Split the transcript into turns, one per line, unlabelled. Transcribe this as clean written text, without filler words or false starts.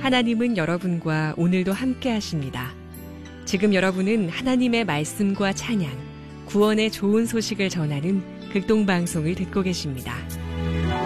하나님은 여러분과 오늘도 함께 하십니다. 지금 여러분은 하나님의 말씀과 찬양, 구원의 좋은 소식을 전하는 극동방송을 듣고 계십니다.